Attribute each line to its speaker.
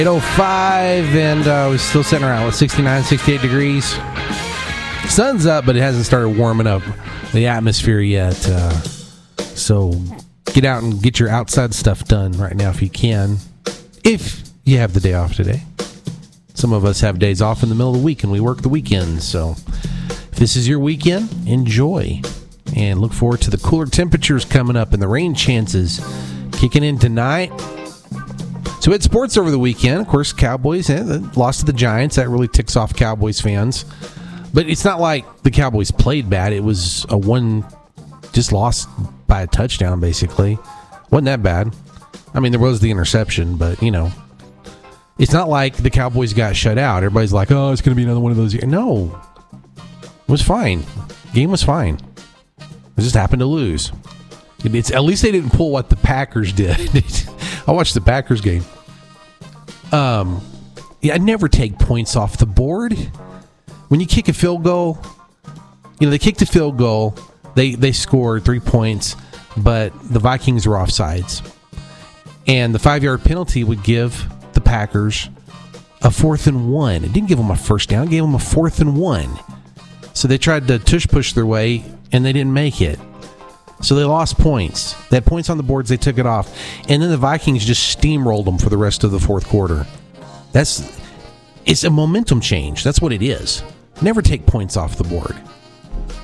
Speaker 1: 8:05, and we're still sitting around with 69, 68 degrees. Sun's up, but it hasn't started warming up the atmosphere yet. So get out and get your outside stuff done right now if you can. If you have the day off today. Some of us have days off in the middle of the week, and we work the weekends. So if this is your weekend, enjoy. And look forward to the cooler temperatures coming up and the rain chances kicking in tonight. So we had sports over the weekend. Of course, Cowboys lost to the Giants. That really ticks off Cowboys fans. But it's not like the Cowboys played bad. It was a one, just lost by a touchdown, basically. Wasn't that bad. I mean, there was the interception, but, you know, it's not like the Cowboys got shut out. Everybody's like, oh, it's going to be another one of those. No. It was fine. Game was fine. It just happened to lose. At least they didn't pull what the Packers did. I watched the Packers game. I never take points off the board. When you kick a field goal, they kicked a field goal. They scored 3 points, but the Vikings were offsides. And the 5-yard penalty would give the Packers a 4th and 1. It didn't give them a first down. It gave them a 4th and 1. So they tried to tush-push their way, and they didn't make it. So they lost points. They had points on the boards. They took it off. And then the Vikings just steamrolled them for the rest of the fourth quarter. It's a momentum change. That's what it is. Never take points off the board.